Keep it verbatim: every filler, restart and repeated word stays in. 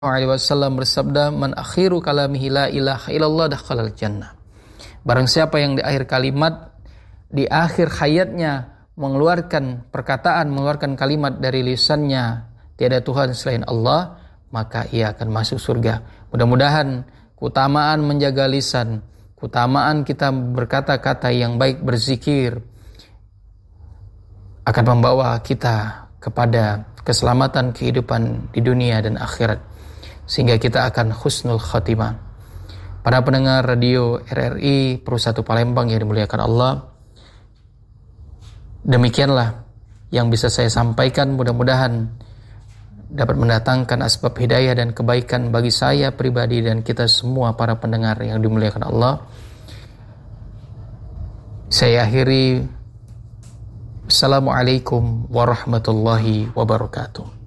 alaihi wasallam bersabda, "Man akhiru kalamihi la ilaha illallah dakhalal jannah." Barang siapa yang di akhir kalimat, di akhir hayatnya mengeluarkan perkataan, mengeluarkan kalimat dari lisannya, tiada Tuhan selain Allah, maka ia akan masuk surga. Mudah-mudahan keutamaan menjaga lisan, keutamaan kita berkata-kata yang baik, berzikir, akan membawa kita kepada keselamatan kehidupan di dunia dan akhirat, sehingga kita akan husnul khatimah. Para pendengar radio R R I Perusahaan Palembang yang dimuliakan Allah, demikianlah yang bisa saya sampaikan. Mudah-mudahan dapat mendatangkan asbab hidayah dan kebaikan bagi saya pribadi dan kita semua para pendengar yang dimuliakan Allah. Saya akhiri. Assalamualaikum warahmatullahi wabarakatuh.